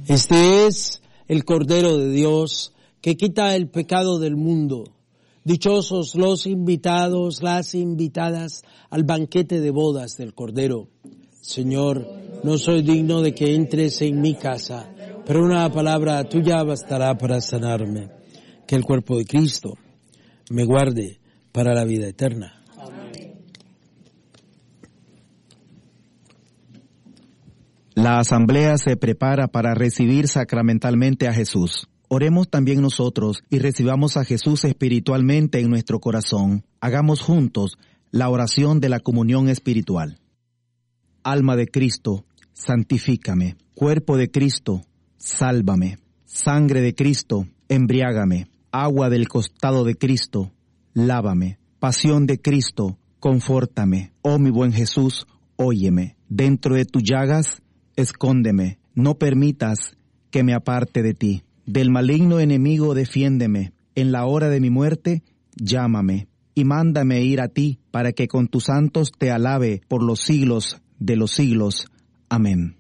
Este es el Cordero de Dios que quita el pecado del mundo. Dichosos los invitados, las invitadas al banquete de bodas del Cordero. Señor, no soy digno de que entres en mi casa, pero una palabra tuya bastará para sanarme. Que el cuerpo de Cristo me guarde para la vida eterna. La asamblea se prepara para recibir sacramentalmente a Jesús. Oremos también nosotros y recibamos a Jesús espiritualmente en nuestro corazón. Hagamos juntos la oración de la comunión espiritual. Alma de Cristo, santifícame. Cuerpo de Cristo, sálvame. Sangre de Cristo, embriágame. Agua del costado de Cristo, lávame. Pasión de Cristo, confórtame. Oh mi buen Jesús, óyeme. Dentro de tus llagas, escóndeme, no permitas que me aparte de ti. Del maligno enemigo defiéndeme. En la hora de mi muerte, llámame y mándame ir a ti para que con tus santos te alabe por los siglos de los siglos. Amén.